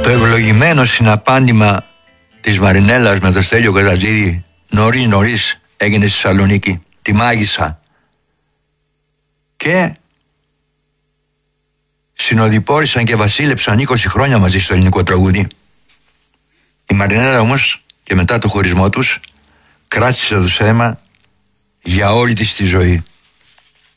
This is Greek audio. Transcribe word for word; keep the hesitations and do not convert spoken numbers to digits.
Το ευλογημένο συναπάντημα της Μαρινέλας με το Στέλιο Καζατζίδη νωρίς νωρίς έγινε στη Θεσσαλονίκη, τη μάγισσα. Και συνοδοιπόρησαν και βασίλεψαν είκοσι χρόνια μαζί στο ελληνικό τραγούδι. Η Μαρινέλα όμως και μετά το χωρισμό τους κράτησε το θέμα για όλη της τη ζωή.